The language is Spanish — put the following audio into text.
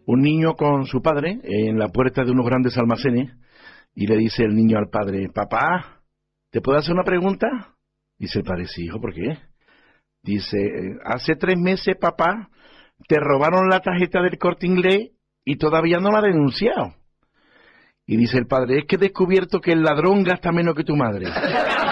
Un niño con su padre en la puerta de unos grandes almacenes y le dice el niño al padre, papá, ¿te puedo hacer una pregunta? Dice el padre, sí, hijo, ¿por qué? Dice, hace 3 meses, papá, te robaron la tarjeta del Corte Inglés y todavía no la has denunciado. Y dice el padre, es que he descubierto que el ladrón gasta menos que tu madre.